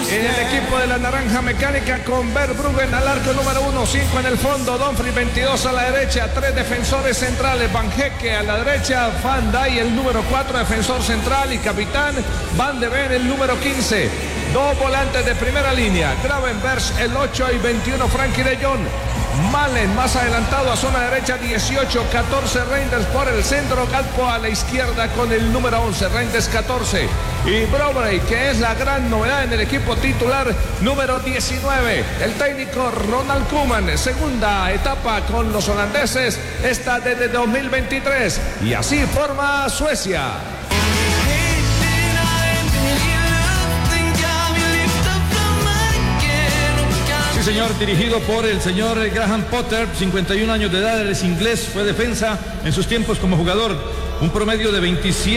El equipo de la Naranja Mecánica con Verbruggen al arco número 1, 5 en el fondo, Dumfries 22 a la derecha, 3 defensores centrales, Van Hecke a la derecha, Van Dijk el número 4, defensor central y capitán, Van de Ven el número 15, 2 volantes de primera línea, Gravenberch el 8 y 21, Frankie de Jong. Malen más adelantado a zona derecha 18, 14 Reinders por el centro, Gakpo a la izquierda con el número 11, Reinders 14 y Brobrey, que es la gran novedad en el equipo titular, número 19, el técnico Ronald Koeman, segunda etapa con los holandeses, esta desde 2023 y así forma Suecia. Señor, dirigido por el señor Graham Potter, 51 años de edad, él es inglés, fue defensa en sus tiempos como jugador, un promedio de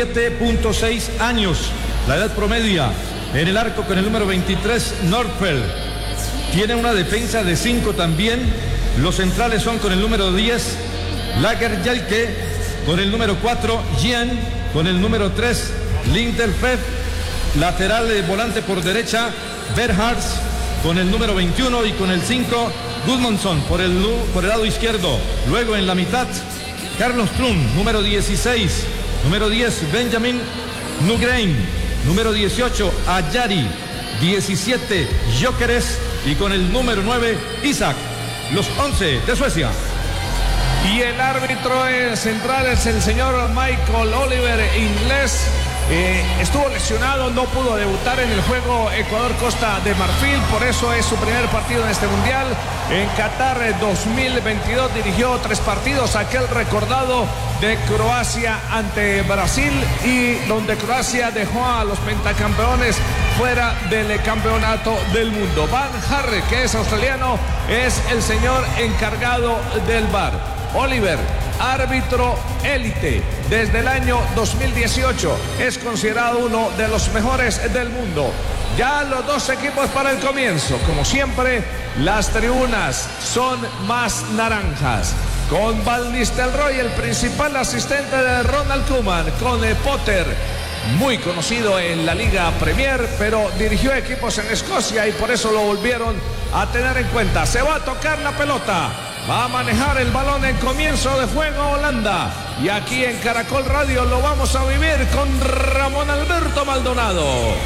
27.6 años, la edad promedia. En el arco con el número 23, Nordfeldt, tiene una defensa de 5 también. Los centrales son con el número 10, Lagerhjelke, con el número 4, Jean, con el número 3, Lindelöf, lateral volante por derecha, Berhards, con el número 21 y con el 5, Gudmundsson por el lado izquierdo. Luego en la mitad, Carlos Strun, número 16, número 10, Benjamin Nygren, número 18, Ayari, 17, Gyökeres y con el número 9, Isak, los 11 de Suecia. Y el árbitro central es el señor Michael Oliver, inglés. Estuvo lesionado, no pudo debutar en el juego Ecuador-Costa de Marfil, por eso es su primer partido en este mundial. En Qatar 2022 dirigió 3 partidos, aquel recordado de Croacia ante Brasil y donde Croacia dejó a los pentacampeones fuera del campeonato del mundo. Van Harre, que es australiano, es el señor encargado del VAR. Oliver, árbitro élite desde el año 2018, es considerado uno de los mejores del mundo. Ya los 2 equipos para el comienzo, como siempre, las tribunas son más naranjas. Con Van Nistelrooy, el principal asistente de Ronald Koeman, con Potter, muy conocido en la Liga Premier, pero dirigió equipos en Escocia y por eso lo volvieron a tener en cuenta. Se va a tocar la pelota. Va a manejar el balón en comienzo de juego Holanda. Y aquí en Caracol Radio lo vamos a vivir con Ramón Alberto Maldonado.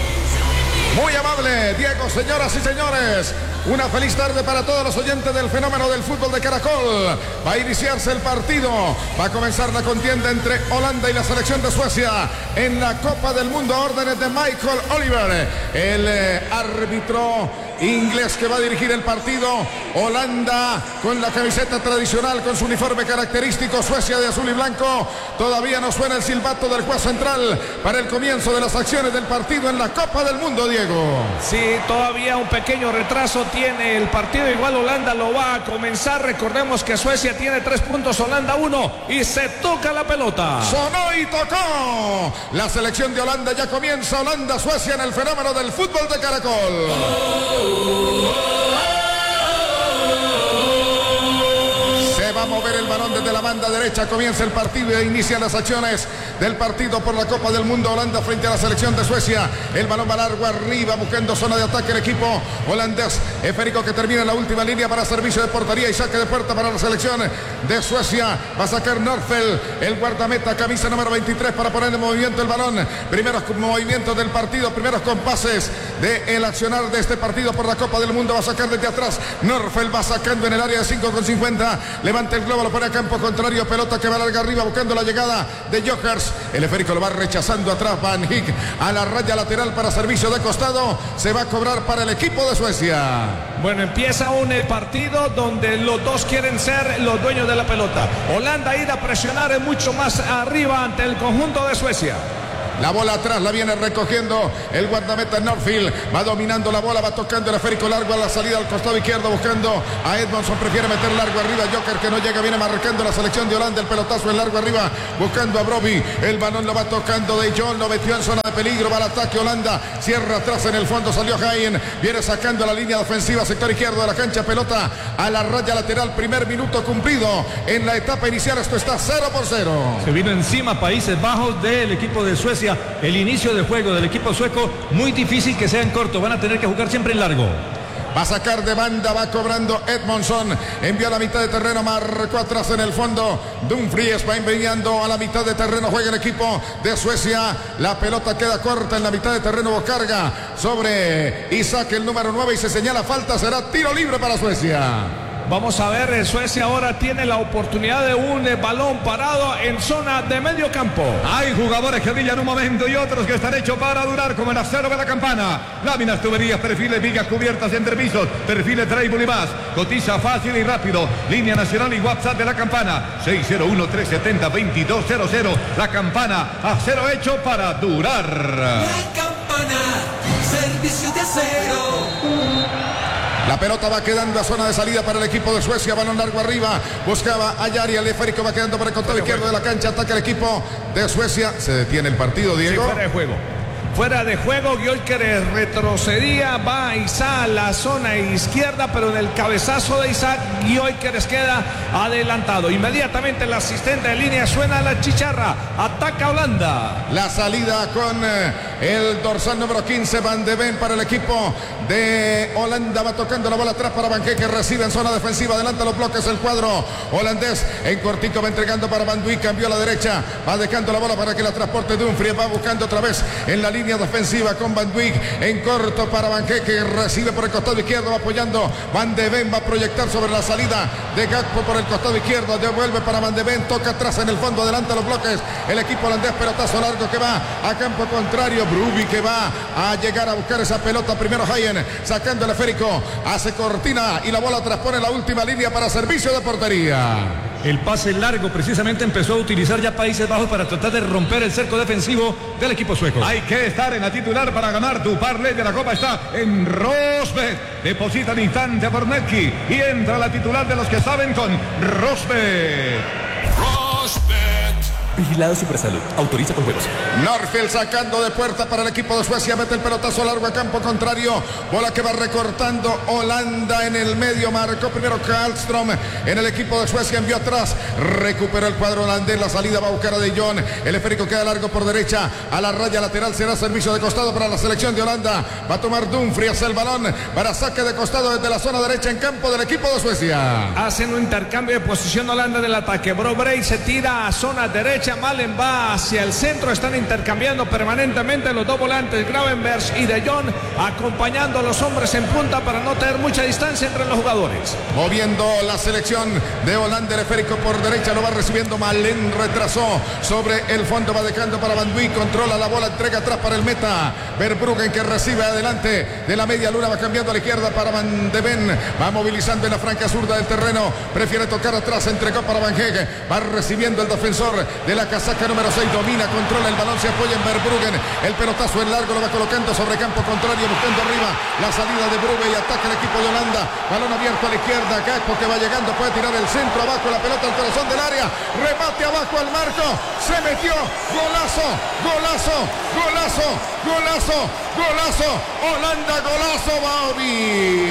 Muy amable, Diego, señoras y señores. Una feliz tarde para todos los oyentes del fenómeno del fútbol de Caracol. Va a iniciarse el partido. Va a comenzar la contienda entre Holanda y la selección de Suecia en la Copa del Mundo a órdenes de Michael Oliver, el árbitro inglés que va a dirigir el partido. Holanda con la camiseta tradicional, con su uniforme característico, Suecia de azul y blanco. Todavía no suena el silbato del juez central para el comienzo de las acciones del partido en la Copa del Mundo, Diego. Sí, todavía un pequeño retraso tiene el partido, igual Holanda lo va a comenzar. Recordemos que Suecia tiene 3 puntos, Holanda 1 y se toca la pelota. Sonó y tocó. La selección de Holanda ya comienza. Holanda-Suecia en el fenómeno del fútbol de Caracol. Se va a mover el balón desde la banda derecha. Comienza el partido e inician las acciones del partido por la Copa del Mundo. Holanda frente a la selección de Suecia. El balón va largo arriba buscando zona de ataque el equipo holandés. Férico, que termina en la última línea para servicio de portería y saque de puerta para la selección de Suecia. Va a sacar Nordfeldt, el guardameta, camisa número 23, para poner en movimiento el balón. Primeros movimientos del partido, primeros compases del accionar de este partido por la Copa del Mundo. Va a sacar desde atrás. Nordfeldt va sacando en el área de 5,50. Levanta el globo, lo pone a campo contrario. Pelota que va larga arriba buscando la llegada de Gyökeres. El esférico lo va rechazando atrás. Van Dijk a la raya lateral para servicio de costado. Se va a cobrar para el equipo de Suecia. Bueno, empieza un partido donde los dos quieren ser los dueños de la pelota. Holanda ir a presionar mucho más arriba ante el conjunto de Suecia. La bola atrás la viene recogiendo el guardameta Nordfeldt. Va dominando la bola, va tocando el esférico largo a la salida al costado izquierdo, buscando a Edmondson. Prefiere meter largo arriba. Gyökeres, que no llega, viene marcando la selección de Holanda. El pelotazo en largo arriba, buscando a Brobbey. El balón lo va tocando de Jong, lo metió en zona de peligro. Va al ataque Holanda. Cierra atrás en el fondo, salió Hayen. Viene sacando la línea defensiva, sector izquierdo de la cancha. Pelota a la raya lateral. Primer minuto cumplido en la etapa inicial. Esto está 0-0. Se vino encima Países Bajos del equipo de Suecia. Suecia, el inicio de juego del equipo sueco, muy difícil que sea en corto, van a tener que jugar siempre en largo. Va a sacar de banda, va cobrando Edmondson. Envió a la mitad de terreno, marcó atrás en el fondo. Dumfries va enviando a la mitad de terreno. Juega el equipo de Suecia. La pelota queda corta en la mitad de terreno. Bocarga sobre Isaac, el número 9. Y se señala falta. Será tiro libre para Suecia. Vamos a ver, Suecia ahora tiene la oportunidad de un balón parado en zona de medio campo. Hay jugadores que brillan un momento y otros que están hechos para durar, como el acero de la Campana. Láminas, tuberías, perfiles, vigas cubiertas, entrepisos, perfiles, trébol y más. Cotiza fácil y rápido. Línea nacional y WhatsApp de la Campana. 601-370-2200. La Campana, acero hecho para durar. La Campana, servicio de acero. La pelota va quedando a zona de salida para el equipo de Suecia. Balón largo arriba. Buscaba a Yari. El esférico va quedando por el costado izquierdo de la cancha. Ataca el equipo de Suecia. Se detiene el partido, Diego. Sí, fuera de juego. Fuera de juego, Gyökeres retrocedía, va Isaac a la zona izquierda, pero en el cabezazo de Isaac, Gyökeres queda adelantado. Inmediatamente el asistente de línea suena la chicharra, ataca Holanda. La salida con el dorsal número 15, Van de Ven para el equipo de Holanda. Va tocando la bola atrás para Banque, que recibe en zona defensiva. Adelanta los bloques el cuadro holandés. En cortico va entregando para Van Dijk, cambió a la derecha, va dejando la bola para que la transporte Dumfries. Va buscando otra vez en la línea defensiva con Van Dijk, en corto para Banque, que recibe por el costado izquierdo, va apoyando. Van de Ven va a proyectar sobre la salida de Gakpo por el costado izquierdo, devuelve para Van de Ven, toca atrás en el fondo, adelanta los bloques el equipo holandés. Pelotazo largo que va a campo contrario. Bruby, que va a llegar a buscar esa pelota. Primero Hayen sacando el esférico, hace cortina y la bola transpone la última línea para servicio de portería. El pase largo precisamente empezó a utilizar ya Países Bajos para tratar de romper el cerco defensivo del equipo sueco. Hay que estar en la titular para ganar. Tu parlay de la Copa está en Rosbet. Deposita al instante por Netki y entra la titular de los que saben con Rosbet. Vigilado Supersalud. Autoriza con juegos. Norfield sacando de puerta para el equipo de Suecia. Mete el pelotazo largo a campo contrario. Bola que va recortando Holanda en el medio. Marcó primero Karlström en el equipo de Suecia. Envió atrás. Recuperó el cuadro holandés. La salida va a buscar a De Jong. El esférico queda largo por derecha. A la raya lateral será servicio de costado para la selección de Holanda. Va a tomar Dumfries el balón para saque de costado desde la zona derecha en campo del equipo de Suecia. Hacen un intercambio de posición Holanda en el ataque. Brobrey se tira a zona derecha. Malen va hacia el centro. Están intercambiando permanentemente los dos volantes, Gravenberch y De Jong, acompañando a los hombres en punta para no tener mucha distancia entre los jugadores. Moviendo la selección de Holanda, el esférico por derecha lo va recibiendo Malen, retrasó sobre el fondo, va dejando para Van Dijk, controla la bola, entrega atrás para el meta Verbruggen, que recibe adelante de la media luna, va cambiando a la izquierda para Van de Ven, va movilizando en la franca zurda del terreno, prefiere tocar atrás, entregó para Van Heg, va recibiendo el defensor de la casaca número 6, domina, controla el balón, se apoya en Verbruggen, el pelotazo en largo lo va colocando sobre campo contrario, buscando arriba la salida de Brugge y ataca el equipo de Holanda, balón abierto a la izquierda, Gakpo que va llegando, puede tirar el centro abajo, la pelota al corazón del área, remate abajo al marco, se metió, golazo, golazo, golazo, golazo, golazo, Holanda, golazo, Baubi.